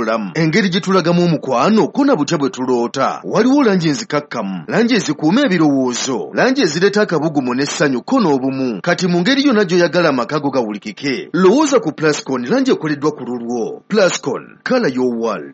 bulamu engeri gye tulagamu omukwano kona butya bwe tuloota. Waliwo langi enzikakkamu, langi ezikuuma ebirowoozo, langi ezireeta akabugumu n'essanyu ko n'obumu. Kati mu ngeri yonna gy'oyagala amaka go gawulikike, lowooza ku Plascon, langi ekoleddwa ku lulwo. Plascon, color your world.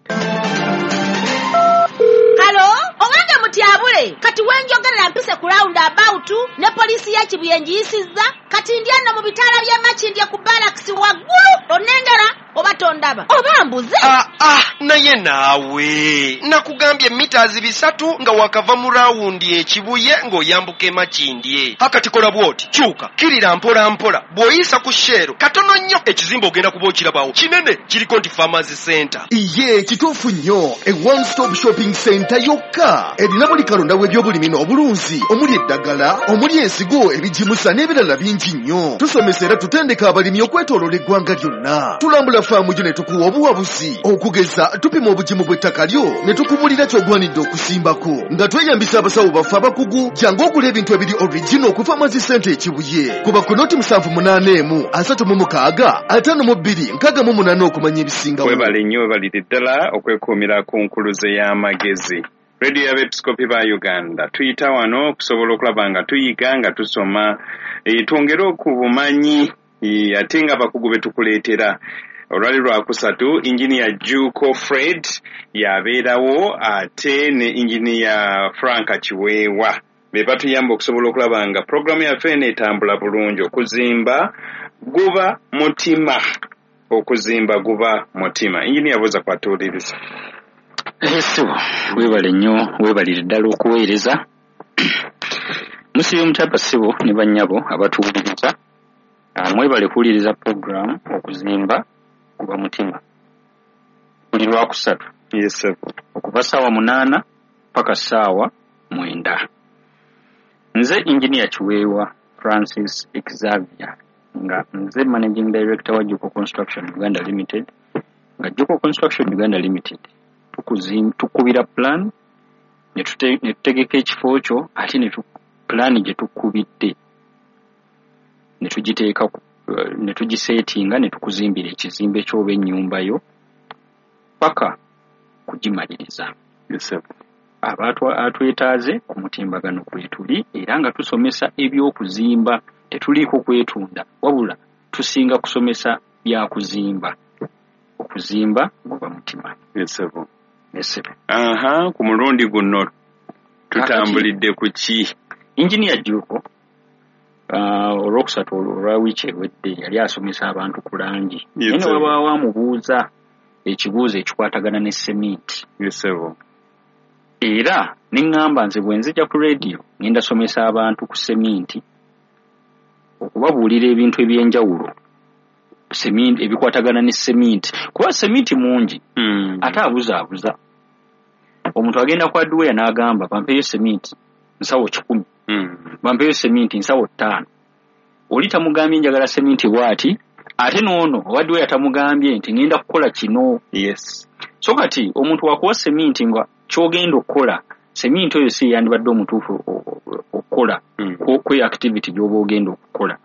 Halo, owange mutyabule, kati wenjogerera mpise ku roundabout ne poliisi ya Kibuye njiyisizza, kati ndi anno mu bitaala by'Amakindye ku Barracks waggulu, onengera oba tondaba oba mbuze. Naye naawe nakugambye meters 3 nga wakava mu rawundi ekibuye ng'oyambuka Makindye. Hakati kola bwoti kyuka kirira mpola mpola bw'oyisa ku Shero katono nnyo ekizimba ogenda kuba okirabawo kinene kiriko nti Farmers Center. Iye kituufu nnyo, a one stop shopping center yokka erina buli kalonda w'ebyobulimi n'obulunzi omuli eddagala, omuli ensigo, ebijimusa n'ebirala bingi nnyo. Tusomesa era tutendeka abalimi okwetooloola eggwanga lyonna. Tulambula faamu gyo ne tukuwa obuwabuzi okugeza tupima obugimu bw'ettaka lyo ne tukubulira ky'ogwanidde okusimbako nga tweyambisa abasawo baffe abakugu. Jangu okula ebintu ebiri original ku Farmers Center ekibuye. Kuba ku noti 781-336-58 okumanya ebisingawo. Webale nnyo webalire ddala okwekuumira ku nkuluze y'amagezi. Radio y'Abepiskopi ba Uganda tuyita wano okusobola okulaba nga tuyiga nga tusoma twongere okubumanyi ate nga abakugu be tukuleetera. Olwali lwakusatu Engineer Juko Fred yabeerawo ate ne Engineer Franka Kiweewa be batuyamba okusobola okulaba nga programu yaffe neetambula bulungi. Okuzimba guba mutima, okuzimba guba mutima. Engineer boza kwatuuliriza. Webale nnyo, webalire ddala okuweereza. Musibe Mutapa Ssibo ne bannyabo abatuwuliriza. Mwebale kuwuliriza program okuzimba kuba mutima. Buli lwakusatu. Yes sir. Okuva ssaawa 8 paka ssaawa 9. Nze Engineer Kiweewa Francis Xavier nga nze Managing Director wa Juko Construction Uganda Limited. Nga Juko Construction Uganda Limited tukubira plan ne tutegeka ekifo kyo ate ne plan gye tukubidde ne tugiteeka ne tugisetinga ne tukuzimbira ekizimbe ky'oba ennyumba yo paka kugimaliriza. Yes sir. Abantu atwetaaze ku mutimbagano kwetuli era nga tusomesa eby'okuzimba, tetuliiko kwetunda wabula tusinga kusomesa bya kuzimba. Okuzimba guba mutima. Yes sir. Yes sir. Ku mulundi guno tutambulidde ku ki? Engineer Juko olwokusatu olwa wiiki ewedde yali asomesa abantu ku langi. Naye wabaawo amubuuza ekibuuzo ekikwatagana ne sementi. Yes sir. Era neŋŋamba nze bwe nzija ku radio ngenda somesa abantu ku sementi okubabuulira ebintu ebyenjawulo sementi ebikwatagana ne sementi kuba sementi mungi ate abuzaabuza. Omuntu agenda ku adduweya n'agamba bampeyo sementi nsawo 10 bampeyo sementi nsawo 5 oli tamugambye njagala sementi bwati ate noono owadduweya tamugambye nti ngenda kukola kino. Yes. So kati omuntu wakuwa sementi nga kyogenda okukola sementi oyo si yandibadde omutuufu okukola kwe activity gy'oba ogenda okukola.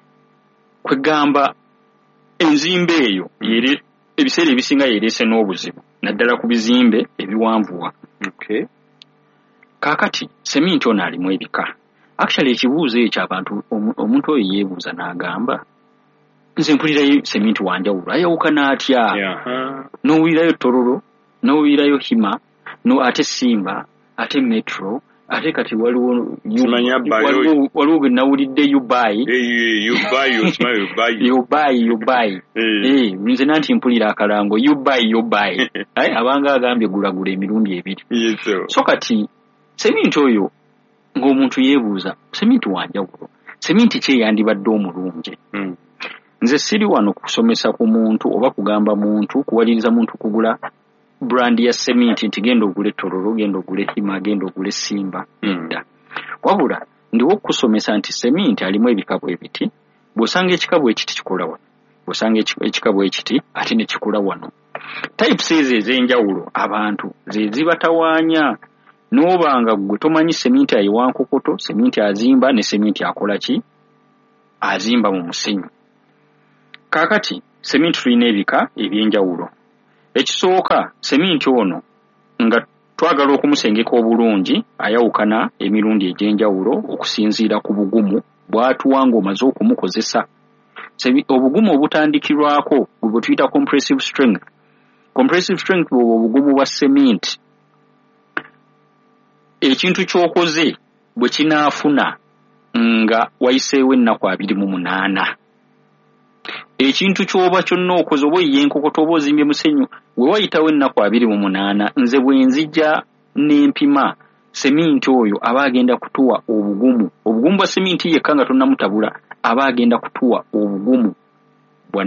Kwegamba enzimba eyo yeri ebiseera ebisinga yereese n'obuzibu naddala ku bizimbe ebiwanvuwa. Okay. Kaakati sementi ono alimu ebika. Actually ekibuuzo ekyo abantu omuntu oyo yeebuuza n'agamba nze mpulirayo sementi wanjawulo ayawukana atya? N'owulirayo Tororo, n'owulirayo Hima, no ate Simba, ate Metro, ate kati waliwo gwe nawulidde Yubai. Yubai. Nze nanti mpulira akalango Yubai. Abanga agambye gulagula emirundi 2. So kati sementi oyo ng'omuntu yeebuuza sementi wanjawulo, sementi kyeyandibadde omulungi. Nze siri wano kusomesa ku muntu oba kugamba muntu kuwaliriza muntu kugula brand ya sementi nti genda ogule Tororo, genda ogule Hima, genda ogule Simba. Wabula ndiwo kusomesa nti sementi alimu ebikabo ebiti, bw'osanga ekikabo ekiti kikola wano, bw'osanga ekikabo ekiti ate ne kikola wano. Types ezo ez'enjawulo abantu ze zibatawaanya n'obanga gwe tomanyi sementi ayiwa nkokoto, sementi azimba ne sementi akola ki? Azimba mu musenyu. Kaakati sementi tulina ebika ebyenjawulo. ekisooka seminti ono nga twagala okumusengeka obulungi ayawukana emirundi egy'enjawulo okusinziira ku bugumu bw'atuwa ng'omaze okumukozesa. Obugumu obutandikirwako bwe tuyita compressive strength. Compressive strength bw'oba obugumu bwa seminti ekintu ky'okoze bwe kinaafuna nga wayiseewo ennaku 28. Ekintu ky'oba kyonna okoze oba oyiye enkokoto oba ozimbye musenyu bwe wayitawo ennaku 28 nze bwe nzija n'empima seminti oyo aba agenda kutuwa obugumu bwa seminti yekka nga tonnamutabula aba agenda kutuwa obugumu bwa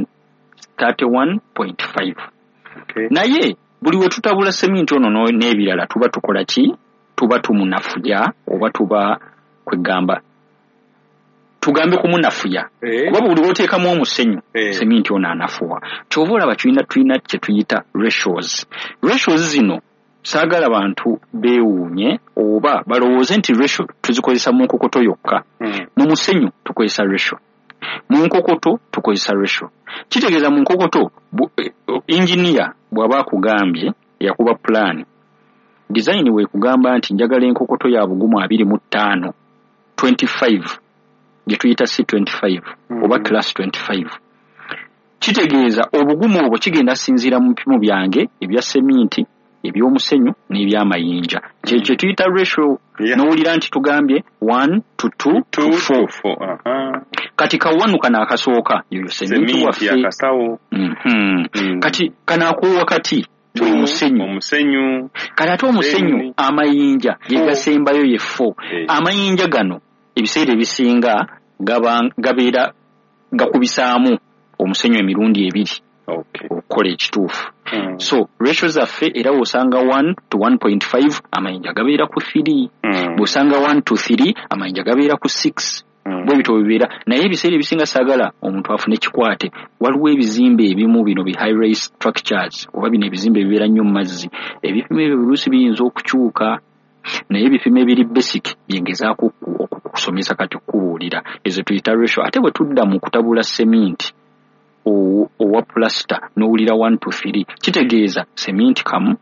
31.5. Naye buli we tutabula seminti ono n'ebirala tuba tukola ki? Tuba tumunafuya oba tuba kwegamba tugambe kumunafuya kuba buli lwoteekamu omusenyu seminti ono anafuwa. Kyova olaba tulina kye tuyita ratios. Ratios zino saagala bantu beewuunye oba balowooze nti ratio tuzikozesa mu nkokoto yokka. Mu musenyu tukozesa ratio, mu nkokoto tukozesa ratio. Kitegeeza mu nkokoto engineer bw'aba akugambye yakuba plan design weekugamba nti njagala enkokoto ya bugumu 25 25 gye tuyita C25 oba class 25. Kitegeeza obugumu obwo kigenda sinziira mu bipimo byange ebya seminti, eby'omusenyu n'ebyamayinja. Kye tuyita ratio. N'owulira nti tugambye 1 to 2 to 4. Kati kawanu kana akasooka yoyo seminti waffe. Kati kana akowakati omusenyu. Kati ate omusenyu amayinja ge gasembayo ye 4. Amayinja gano ebiseera ebisinga gabeera gakubisaamu omusenyu emirundi 2 okukola ekituufu. So ratio zaffe era osanga 1 to 1.5 amayinja gabeera ku 3. Bw'osanga 1 to 3 amayinja gabeera ku 6. Bwe bito bibeera. Naye ebiseera ebisinga saagala omuntu afune kikwate. Waliwo ebizimbe ebimu bino bi high rise structures oba bino ebizimbe ebibeera nnyo mu mazzi. Ebipimo ebyo buluusi biyinza okukyuka. Naye ebipimo ebiri basic byengezaako okusomesa kati okubuulira ezo tuyita ratio. Ate bwe tudda mu kutabula seminti owa plaster n'owulira 1 to 3 kitegeeza seminti kamu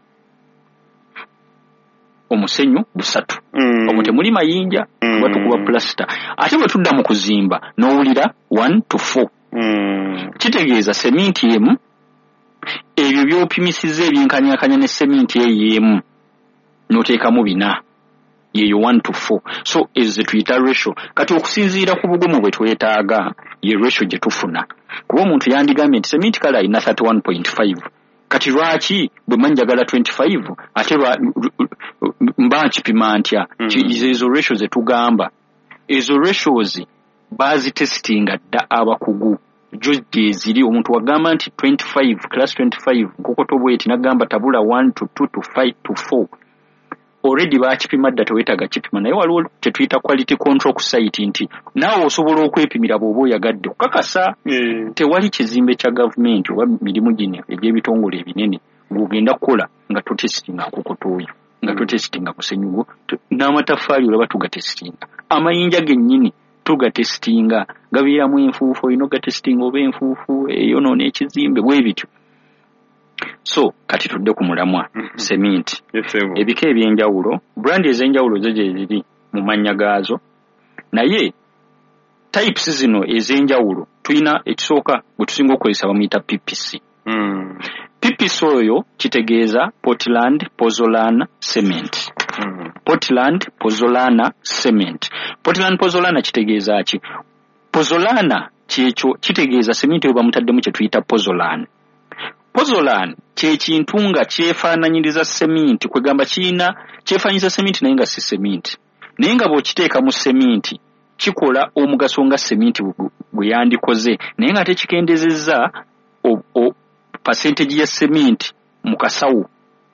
omusenyu 3 omwo temuli mayinja kuba tukuba plaster. Ate bwe tudda mu kuzimba n'owulira 1 to 4 kitegeeza seminti emu ebyo by'opimisiza ebyenkanyakanya ne seminti ey'emu n'oteekamu 4 yeyo 1 to 4. So ezo tuyita ratio. Kati okusinziira ku bugumu bwe twetaaga ye ratio gye tufuna. Kuba omuntu yandigambye nti seminti kale alina 31.5. Kati lwaki bwe manjagala 25 ate mba nkipima ntya? Ezo ratio ze tugamba ezo ratios bazitestinga dda abakugu jojje ziri. Omuntu wagamba nti 25 class 25 nkokoto bweti nagamba tabula 1 to 2 to 5 to 4 already bakipima dda tewetaaga kipima. Naye waliwo tetuyita quality control ku site nti naawe osobola okwepimira bw'oba oyagadde okukakasa. Tewali kizimbe kya government oba mirimu gino egy'ebitongole ebinene ng'ogenda kukola nga totestinga nkokoto oyo nga totestinga musenyugo n'amataffaali olaba tugatestinga. Amayinja gennyini tugatestinga gabeeramu enfuufu olina ogatestinga oba enfuufu eyonoona ekizimbe bwe bityo. So kati tudde ku mulamwa seminti. Ebika ebyenjawulo brand ez'enjawulo zo gye ziri mu mannya gaazo. Naye types zino ez'enjawulo tulina ekisooka bwe tusinga okukozesa bamuyita PPC. PPC oyo kitegeeza Portland Pozzolana Cement. Portland Pozzolana Cement. Portland Pozzolana kitegeeza ki? Pozzolana kyekyo kitegeeza seminti oyo bamutaddemu kye tuyita Pozzolana. Pozzolan kye kintu nga kyefaananyiriza seminti kwegamba kiina kyefaananyiriza seminti naye nga si seminti. Naye nga bw'okiteeka mu seminti kikola omugaso nga seminti bwe yandikoze naye nga tekikendezezza percentage ya seminti mu kasawo.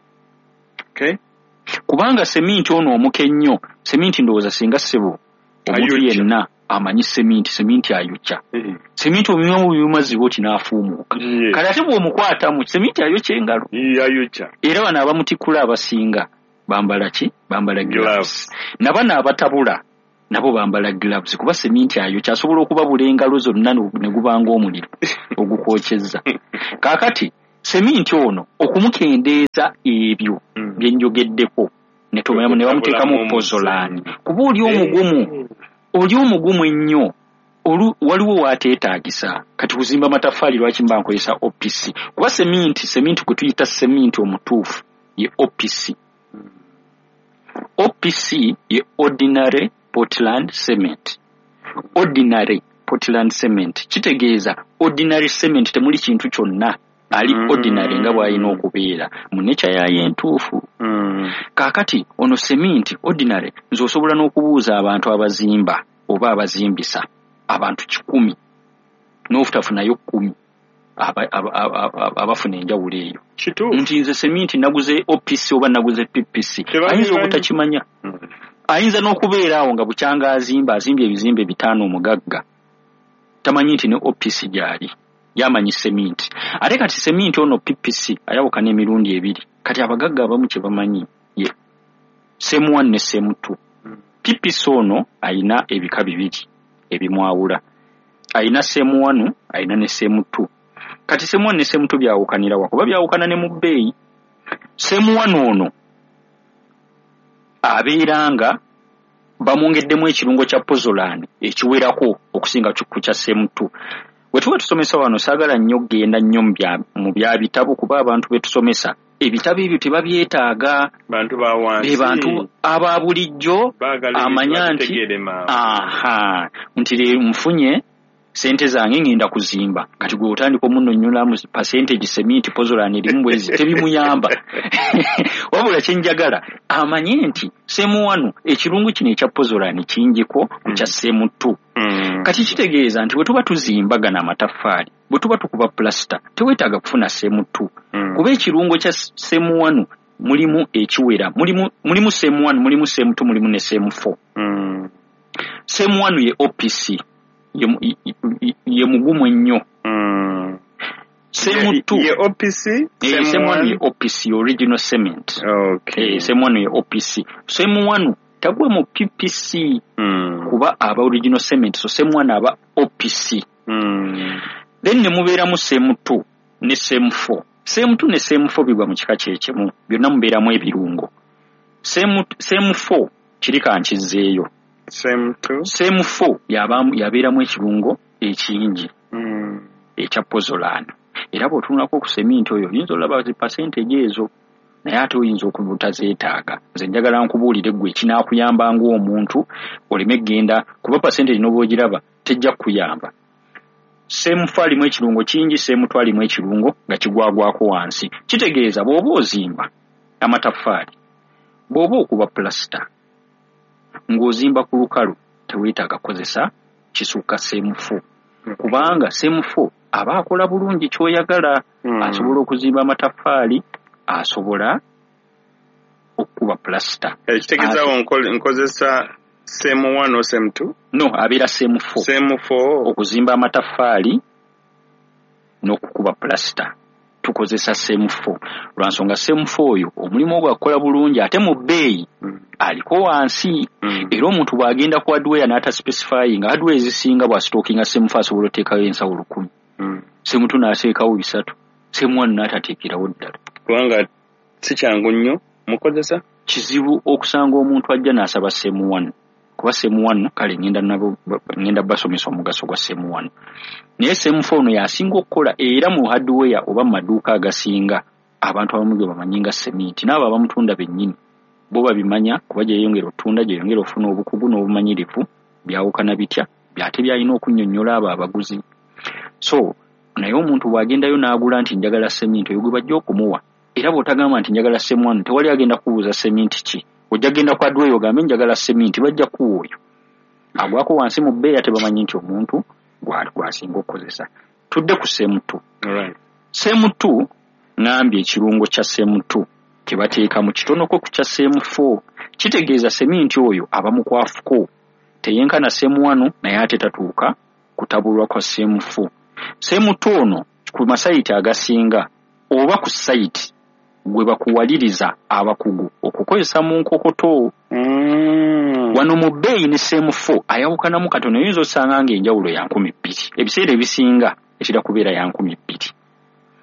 Kubanga seminti ono omuke nnyo seminti ndowooza singa ssebo omuntu yenna amanyi seminti ayokya. Seminti omunywamu byumazibwa oti n'afuumuuka. Kale ate bw'omukwatamu seminti ayokya engalo. Era bano abamutikula abasinga bambala ki? Bambala gloves. Nabano abatabula nabo bambala gloves kuba seminti ayokya asobola okubabula engalo zonna ne gubanga omuliro ogukwokyezza. Kaakati seminti ono okumukendeeza ebyo byenjogeddeko ne bamuteekamu pozolani kuba oli omugumu ennyo waliwo waateetaagisa kati kuzimba mataffaali lwaki mba nkozesa OPC kuba seminti kwe tuyita seminti omutuufu ye OPC. OPC ye ordinary Portland cement. Ordinary Portland cement kitegeeza ordinary cement temuli kintu kyonna ali ordinary nga bw'alina okubeera mu nature yayo entuufu. Kaakati ono cement ordinary nze osobola n'okubuuza abantu abazimba oba abazimbisa abantu 100 n'obutafunayo 10 abafuna enjawulo eyo nti nze cement naguze OPC oba naguze PPC ayinza obutakimanya. Ayinza n'okubeera awo nga bukyanga azimbye ebizimbe 5 omugagga tamanyi nti ne OPC gyali yamanyi cement. Ate kati cement ono PPC ayawukana emirundi 2 kati abagagga abamu kye bamanyi ye semu 1 ne semu 2. PPC ono ayina ebika 2 ebimwawula, ayina semu 1 ayina ne semu 2. Kati semu 1 ne semu 2 byawukanira wakuba byawukana ne mu bbeeyi. Semu 1 ono abeeranga bamwongeddemu ekirungo kya pozolani ekiwerako okusinga ku kya semu 2. Bwe tuba tusomesa wano saagala nnyo genda nnyo mu bya bitabo kuba abantu be tusomesa ebitabo ebyo tebabyetaaga bantu aba bulijjo amanya nti nti nfunye sente zange ngenda kuzimba kati gwe otandika omunonyula mu percentage cement pozolani erimu bwezi tebimuyamba. Wabula kyenjagala amanye nti semu 1 ekirungu kino ekya pozolani kingiko ku kya semu 2. Kati kitegeeza nti bwe tuba tuzimbagana amataffaali bwe tuba tukuba plaster teweetaaga kufuna semu 2 kuba ekirungo kya semu 1 mulimu ekiwera mulimu semu 1 mulimu semu 2 mulimu ne semu 4. Semu 1 ye OPC ye mugumu ennyo. Semu 2 ye OPC semu 1 ye OPC original cement. Semu 1 ye OPC. Semu 1 tagwa mu PPC kuba aba original cement so semu 1 aba OPC. Then ne mubeera mu semu 2 ne semu 4. Semu 2 ne semu 4 bigwa mu kika kyekemu byonna mubeeramu ebirungo. Semu 4 kirika nkizeeyo. Semu 4 yabeeramu ekirungo ekingi ekya pozolani. Era bw'otunulako ku seminti oyo oyinza olaba zi percentage ezo naye ate oyinza okubutazeetaaga. Nze njagala nkubuulire ggwe ekinaakuyamba ng'omuntu oleme genda kuba percentage n'oba ogiraba tejja kukuyamba. Semu 4 alimu ekirungo kingi, semu 2 alimu ekirungo nga kigwagwako wansi. Kitegeeza bw'oba ozimba amataffaali bw'oba okuba plaster ng'ozimba ku lukalu teweetaaga kozesa kisuuka semu 4 kubanga semu 4 aba akola bulungi ky'oyagala. Asobola okuzimba amataffaali, asobola okuba plaster. Kitegeeza nkozesa semu 1 o semu 2? No, abeera semu 4. Semu 4 okuzimba amataffaali n'okukuba plaster tukozesa semu 4 lwansonga semu 4 oyo omulimu ogwakola bulungi ate mu bbeeyi aliko wansi. Era omuntu bw'agenda ku hardware n'ata specifying hardware ezisinga bw'asitookinga semu 4 asobola oteekayo ensawo 1000. Semu 2 n'ateekawo 3, semu 1 n'atateekerawo ddala kubanga si kyangu nnyo mukozesa. Kizibu okusanga omuntu ajja n'asaba semu 1 kuba semu 1 kale ngenda basomesa omugaso gwa semu 1 naye semu 4 no yasinga okukola era mu hardware oba mu maduuka agasinga abantu abamu gye bamanyinga sementi n'abo abamutunda bennyini bo babimanya kuba gye yeyongera otunda gye yeyongera ofuna obukugu n'obumanyirivu byawukana bitya byate byalina okunnyonnyola abo abaguzi. So naye omuntu bw'agendayo n'agula nti njagala sementi oyo gwe bajja okumuwa era bw'otagamba nti njagala semu 1 tewali agenda kubuuza sementi ki. Ojja genda kwa hardware ogambe njagala sementi bajja kuwa oyo agwako wansi mu bbeeyi ate bamanyi nti omuntu gwasinga okukozesa. Tudde ku semu 2. Semu 2 ngambye ekirungo kya semu 2 kibateeka mu kitonoko ku kya semu 4. Kitegeeza sementi oyo aba mukwafuko teyenkana semu 1 naye ate tatuuka kutabulwa kwa semu 4. Semu 2 ono ku masayiti agasinga oba ku sayiti gwe bakuwaliriza abakugu okukozesa mu nkokoto. Wano mu bbeeyi ne semu 4 ayawukanamu katono oyinza osanga ng'enjawulo ya 12,000 ebiseera ebisinga ekira kubeera ya 12,000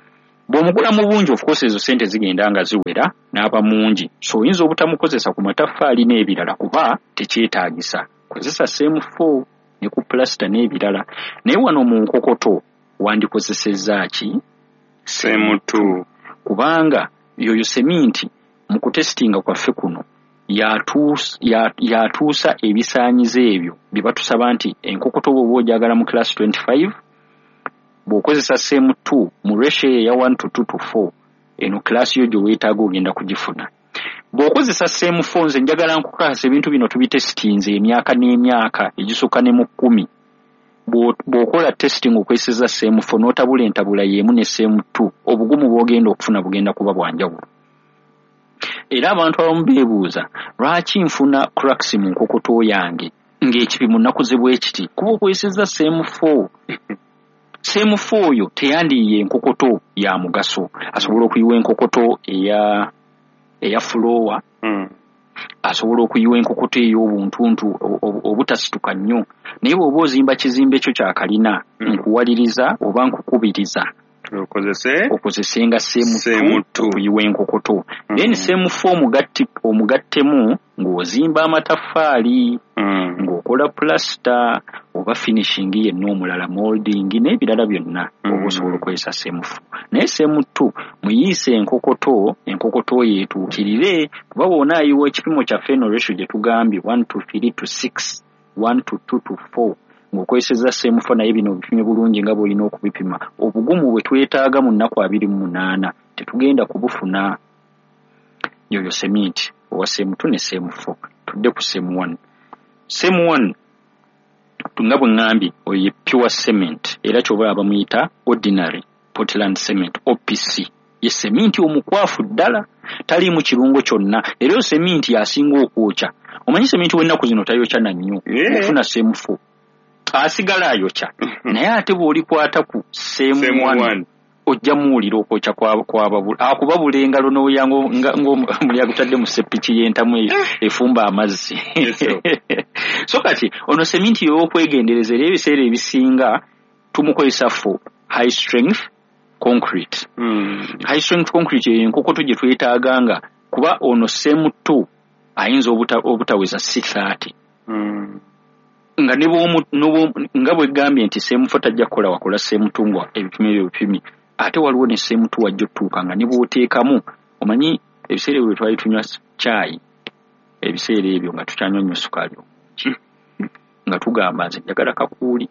bw'omugula mu bungi of course ezo sente zigenda nga ziwera n'aba mungi, so oyinza obutamukozesa ku mataffaali n'ebirala kuba tekyetaagisa. Kozesa semu4 ne ku plaster n'ebirala. Naye wano mu nkokoto wandikozesezza ki? Semu2, kubanga yoyo seminti mu kutestinga kwaffe kuno yatuusa ebisaanyizo ebyo bye batusaba nti enkokoto bw'oba ojagala mu class 25 bw'okozesa semu2 mu ratio ya 1:2:4 eno class yo gye weetaaga ogenda kugifuna. Bw'okozesa semu4 nze njagala nkukakasa ebintu bino tubitestinze emyaka n'emyaka egisukka ne mu 10. Bw'okola testing okweseza semu4 n'otabula entabula y'emu ne semu2 obugumu bw'ogenda okufuna bugenda kuba bwanjawulo. Era abantu abamu beebuuza lwaki nfuna cracks mu nkokoto yange ng'ekipimu nnakuze bwe kiti, kuba okweseza semu4. Semu4 oyo teyandiye enkokoto ya mugaso, asobola okuyiwa enkokoto eya flower, asobola okuyiwa enkokoto ey'obuntuntu obutasituka nnyo. Naye bw'oba ozimba kizimbe kyo kya kalina nkuwaliriza oba nkukubiriza okozesenga semu2 okuyiwa enkokoto. Then semu4 omugattemu ng'ozimba amataffaali, ng'okola plaster oba finishing yenna omulala molding n'ebirala byonna oba osobola okozesa semu4. Naye semu2 muyiise enkokoto yeetuukirire, kuba bw'ona ayiwa ekipimo kya feno ratio gye tugambye 1:3:6 1:2:4 ng'okozeseza semu4 naye bino bipime bulungi nga bw'olina okubipima. Obugumu bwe twetaaga mu nnaku 28 tetugenda kubufuna. Yoyo seminti owa semu2 ne semu4. Tudde ku semu1. Semu1 nga bwe ngambye oyo pure cement, era ky'oba bamuyita ordinary Portland cement OPC. Ye seminti omukwafu ddala, taliimu kirungo kyonna, era seminti yasinga okwokya. Omanyi seminti w'ennaku zino tayokya na nnyo, ofuna semu4 asigala ayokya. Naye ate bw'olikwata ku semu1 ojja muwulira okwokya akubabula engalo n'oyango nga yagutadde mu sepiki y'entamu efumba amazzi. So kati ono seminti y'okwegendereza era ebiseera ebisinga tumukozesa for high strength concrete. High strength concrete enkokoto gye twetaaganga, kuba ono semu2 ayinza obutaweza C30. Nga nga bwe gambye nti semu4 tajja kukola wakola semu2 ngwa ebipimo ebyo bipimi, ate waliwo ne semu2 wajja otuuka nga ne bw'oteekamu. Omanyi ebiseera ebyo twali tunywa chai, ebiseera ebyo nga tukyanywa nnyo sukaali nga tugamba nze njagala kakuuli.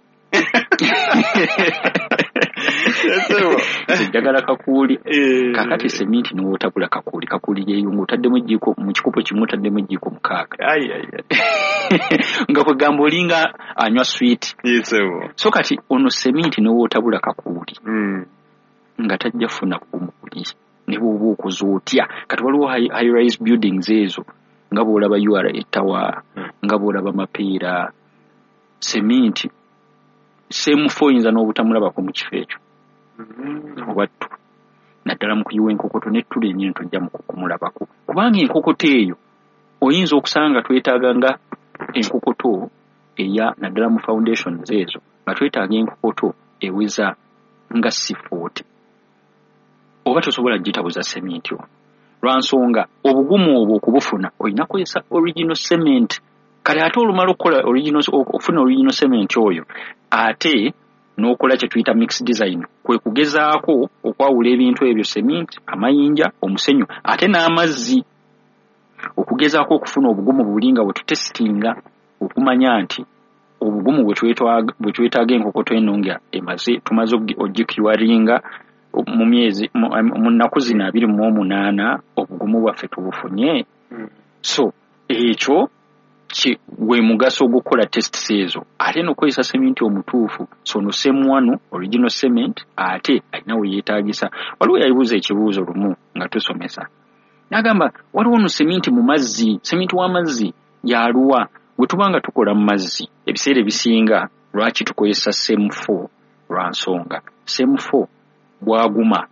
Njagala kakuuli. Kakati seminti n'otabula kakuuli yeeyunga otaddemu ejjiiko mu kikopo kimu otaddemu ejjiiko 6. Nga kwegamba olinga anywa sweet. So kati ono seminti n'otabula kakuuli nga tajja funa kumuli ne bw'oba okoze otya. Kati waliwo high rise buildings ezo nga bw'olaba URA Tower, nga bw'olaba Mapeera, seminti semu4 oyinza n'obutamulabako mu kifo ekyo. Obattu naddala mu kuyiwa enkokoto n'ettula ennene tojja mu kukumulabako, kubanga enkokoto eyo oyinza okusanga twetaaga nga enkokoto eya naddala mu foundations ezo nga twetaaga enkokoto eweza nga C40 oba tosobola gitabuza seminti ono. Lwansonga obugumu obwo okubufuna olina kukozesa original cement. Kale ate olumala okukola okufuna original cement oyo ate n'okola kye tuyita mix design, kwe kugezaako okwawula ebintu ebyo cement, amayinja, omusenyu ate n'amazzi, okugezaako okufuna obugumu bulinga bwe tutestinga okumanya nti obugumu bwe twetaaga enkokoto eno nga tumaze ogikiwaringa mu myezi mu nnaku zino 28 obugumu bwaffe tubufunye. So ekyo gwe mugaso okukola tests ezo, ate n'okozesa seminti omutuufu. So no semu1 original cement ate alina we yeetaagisa. Waliwo yayibuuza ekibuuzo lumu nga tusomesa, n'agamba waliwo no seminti mu mazzi, seminti w'amazzi yaluwa bwe tubanga tukola mu mazzi ebiseera ebisinga lwaki tukozesa semu4? Lwansonga semu4 bwaguma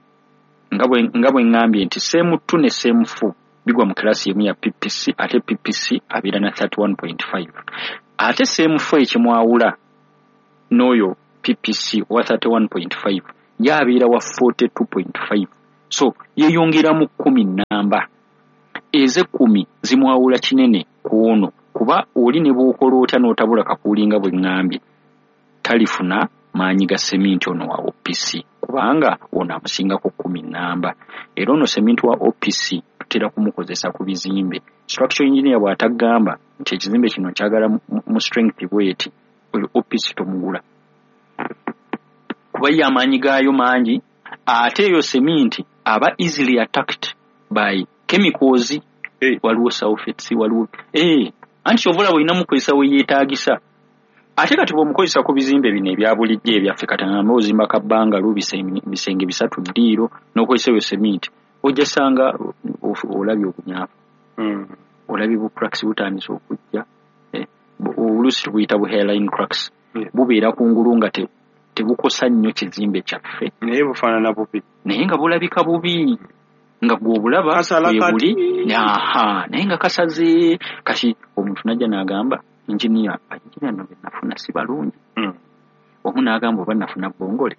nga bwe ngambye nti semu2 ne semu4 bigwa mu klasi emu ya PPC, ate PPC abira na 31.5. Ate semu4 ekimwawula n'oyo PPC wa 31.5 yabeera wa 42.5 so yeyongera mu 10 namba eze 10 zimwawula kinene ku ono kuba oli ne bw'okola otya n'otabula kakuulinga bwe ŋŋambye talifuna maanyi ga seminti ono wa OPC kubanga ono amusingako 10 namba era ono seminti wa OPC tutera kumukozesa ku bizimbe structural engineer bw'atagamba nti ekizimbe kino kyagala mu strength bweti oli OPC tomugula kuba y'amaanyi gaayo mangi ate eyo seminti aba easily attacked by chemicals waliwo sulfates waliwo anti ovula bw'olina mukozesa we yeetaagisa ate kati bw'omukozesa ku bizimbe bino ebya bulijjo ebyaffe katangamba ozimba kabbanga bisenge 3 ddiiro n'okozesa eyo seminti ojja sanga olabye obunyaafu olabye bu cracks butandise okujja oluusi tubuyita bu hairline cracks bubeera kungulu nga tebukosa nnyo kizimbe kyaffe naye bufaanana bubi naye nga bulabika bubi nga gw'obulaba buli naye nga kasaze kati omuntu najja n'agamba engineer no nafuna si balungi omu n'agamba oba nafuna bongole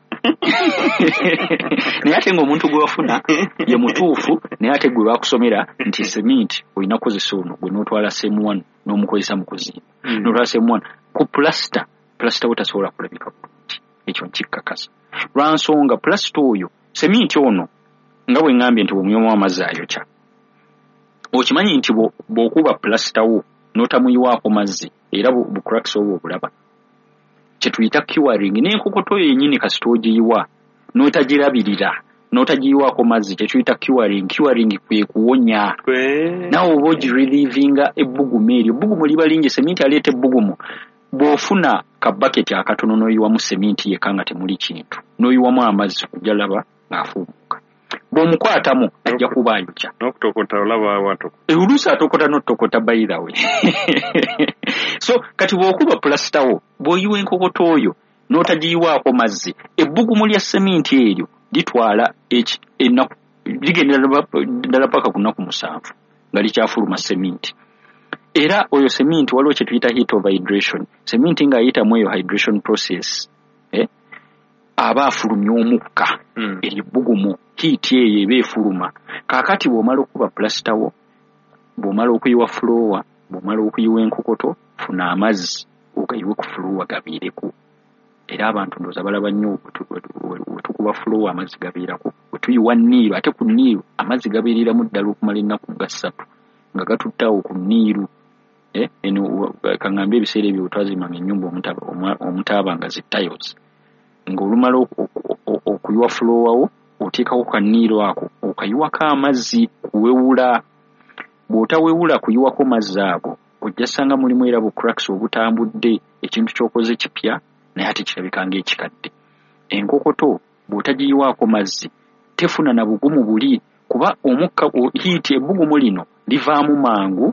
naye ate ng'omuntu gwe wafuna ye mutuufu naye ate gwe bakusomera nti seminti olina kukozesa ono gwe n'otwala semu1 n'omukozesa mu kuzimba n'otwala semu1 ku plasta wetasobola kulabika bulungi ekyo nkikkakasa lwansonga plasta oyo seminti ono nga bwe ŋŋambye nti bw'omuyoma amazzi ayokya okimanyi nti bw'okuba plasta wo n'otamuyiwaako mazzi era bucracks obwo obulaba kye tuyita curing n'enkokoto yo yennyini kasita ogiyiwa n'otagirabirira n'otagiyiwaako mazzi kye tuyita curing kwe kuwonya nawe oba ogirelievinga ebbugumu eryo ebbugumu liba lingi seminti aleeta ebbugumu bw'ofuna kabaketi akatono n'oyiwamu seminti yeka nga temuli kintu n'oyiwamu amazzi ojja laba ng'afuumuka bw'omukwatamu ajja kuba ayokya n'okutokota olaba wato oluusi atokota n'otokota by the way so kati bw'okuba plasta wo bw'oyiwa enkokoto oyo n'otagiyiwaako mazzi ebbugumu lya seminti eryo litwala ennaku ligenda ddala paka ku nnaku 7 nga likyafuluma seminti era oyo seminti waliwo kye tuyita heat of hydration seminti ng'ayitamu eyo hydration process aba afulumya omukka eribbugumu heat eyo eba efuluma kaakati bw'omala okuba plasta wo bw'omala okuyiwa flowa bw'omala okuyiwa enkokoto funa amazzi ogayiwe ku flowa gabiireku era abantu ndooza balaba nnyo wetukuba flowa amazzi gabiirako wetuyiwa niiru ate ku niiru amazzi gabiiriramu ddala okumala ennaku ga 3 nga gatuttawo ku niiru kaŋŋambe ebiseera ebyo wetwazimanga ennyumba omutaaba nga zitiles ng'olumala okuyiwa flowa wo oteekako kaniiro ako okayiwako amazzi kuwewula bw'otawewula kuyiwako mazzi ago ojja sanga mulimu era bu cracks obutambudde ekintu ky'okoze kipya naye ate kirabika ng'ekikadde enkokoto bw'otagiyiwaako mazzi tefuna na bugumu buli kuba omukka hiiti ebbugumu lino livaamu mangu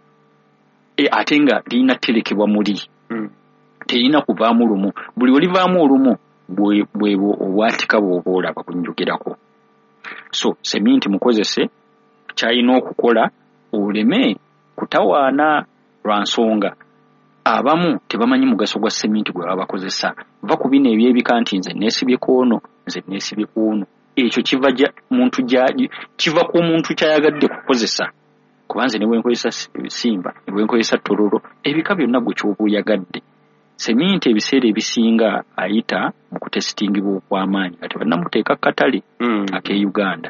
ate nga lirina terekebwa muli terina kuvaamu lumu buli olivaamu olumu bwebo obwatika bw'oba olaba bunjogerako so seminti mukozese kyalina okukola oleme kutawaana lwa nsonga abamu tebamanyi mugaso gwa seminti gwe baba bakozesa va ku bino ebyebika nti nze neesibye koono nze neesibye koono ekyo kiva ku muntu kyayagadde kukozesa kubanze ne bwenkozesa simba ne bwenkozesa tololo ebika byonna gwe kyoba oyagadde seminti ebiseera ebisinga ayita mu kutesitingibwa okw'amaanyi kati bannamuteeka katale ak'e Uganda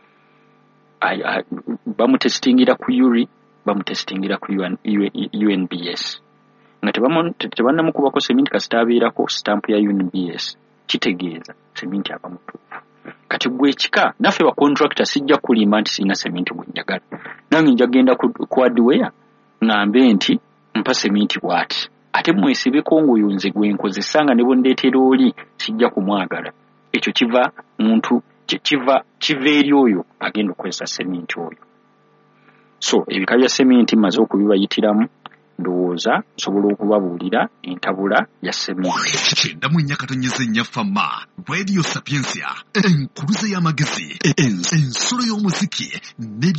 bamutesitingira ku URI bamutesitingira ku UNBS nga tebannamukubako seminti kasita abeerako sitampu ya UNBS kitegeeza seminti aba mutuufu kati gwe ekika naffe ba contractor sijja kulimba nti sirina seminti bwe njagala nange nja genda ku hardware ng'ambe nti mpa seminti bw'ati ate mwesibeko ng'oyo gwe nkozesanga ne bwondeetera oli sijja kumwagala ekyo kiva muntu kiva eri oyo agenda okukozesa seminti oyo so ebika bya seminti mmaze okubibayitiramu ndowooza nsobola okubabuulira entabula ya seminti kyenda mu nnyakatonyeza ennyafama Radio Sapiensia enkuluze y'amagezi ensolo y'omuziki